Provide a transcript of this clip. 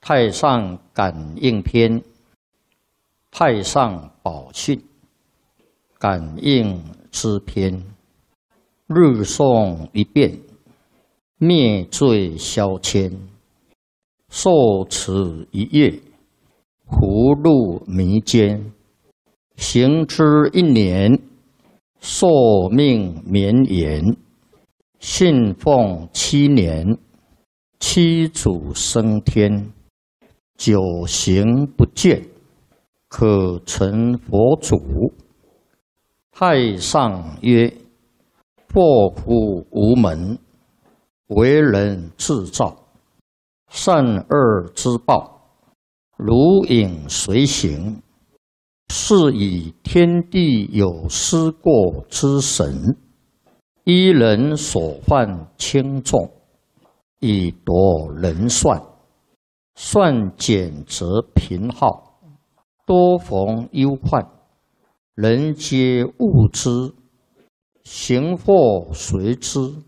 太上感应篇，太上宝训，感应之篇，日诵一遍，灭罪消愆，受持一月，福禄弥坚，行之一年，寿命绵延，信奉7年，七祖升天，久行不倦，可成佛祖。太上曰：祸福无门，为人自造，善恶之报，如影随形，是以天地有失过之神，依人所犯轻重，以夺人算，算减则贫耗，多逢忧患，人皆恶之，行祸随之，